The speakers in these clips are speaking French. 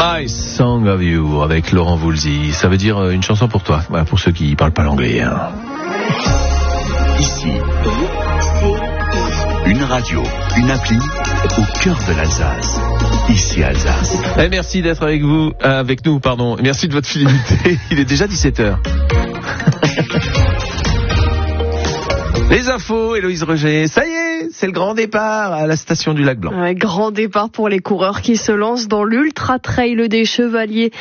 My Song of You avec Laurent Voulzy. Ça veut dire une chanson pour toi. Voilà, pour ceux qui parlent pas l'anglais. Hein. Ici, une radio, une appli au cœur de l'Alsace. Ici Alsace. Et merci d'être avec nous. Merci de votre fidélité. Il est déjà 17h. Les infos, Héloïse Roger. Ça y est, c'est le grand départ à la station du Lac Blanc. Ouais, grand départ pour les coureurs qui se lancent dans l'Ultra Trail des Chevaliers.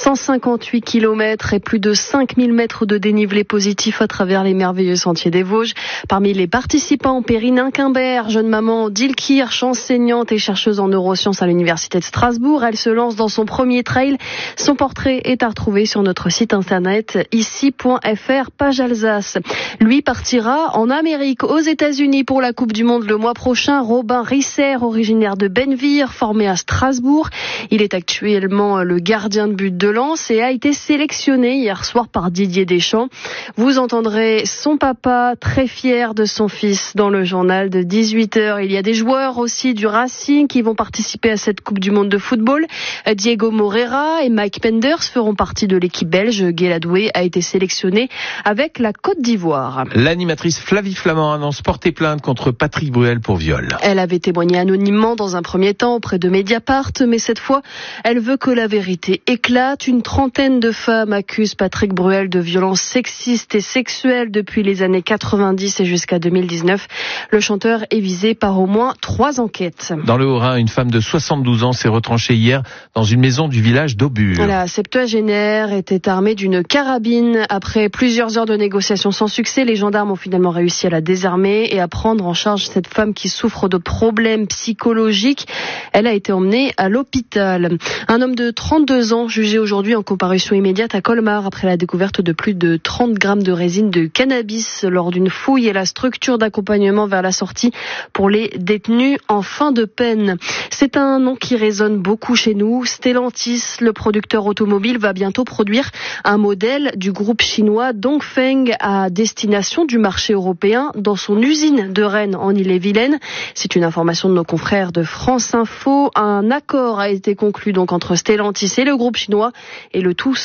158 km et plus de 5000 mètres de dénivelé positif à travers les merveilleux sentiers des Vosges. Parmi les participants, Perrine Inquimbert, jeune maman d'Ilkirch, enseignante et chercheuse en neurosciences à l'Université de Strasbourg. Elle se lance dans son premier trail. Son portrait est à retrouver sur notre site internet ici.fr, page Alsace. Lui partira en Amérique, aux États-Unis pour la Coupe du Monde le mois prochain. Robin Risser, originaire de Bennevire, formé à Strasbourg. Il est actuellement le gardien de but de Lens et a été sélectionné hier soir par Didier Deschamps. Vous entendrez son papa très fier de son fils dans le journal de 18h. Il y a des joueurs aussi du Racing qui vont participer à cette Coupe du Monde de football. Diego Moreira et Mike Penders feront partie de l'équipe belge. Guéladoué a été sélectionné avec la Côte d'Ivoire. L'animatrice Flavie Flamand annonce porter plainte contre Patrick Bruel pour viol. Elle avait témoigné anonymement dans un premier temps auprès de Mediapart, mais cette fois, elle veut que la vérité éclate. Une trentaine de femmes accusent Patrick Bruel de violences sexistes et sexuelles depuis les années 90 et jusqu'à 2019. Le chanteur est visé par au moins 3 enquêtes. Dans le Haut-Rhin, une femme de 72 ans s'est retranchée hier dans une maison du village d'Aubure. La septuagénaire était armée d'une carabine. Après plusieurs heures de négociations sans succès, les gendarmes ont finalement réussi à la désarmer et à prendre en charge cette femme qui souffre de problèmes psychologiques. Elle a été emmenée à l'hôpital. Un homme de 32 ans jugé aujourd'hui en comparution immédiate à Colmar après la découverte de plus de 30 grammes de résine de cannabis lors d'une fouille et la structure d'accompagnement vers la sortie pour les détenus en fin de peine. C'est un nom qui résonne beaucoup chez nous. Stellantis, le producteur automobile, va bientôt produire un modèle du groupe chinois Dongfeng à destination du marché européen dans son usine de Rennes en Ille-et-Vilaine. C'est une information de nos confrères de France Info. Un accord a été conclu donc entre Stellantis et le groupe chinois et le tout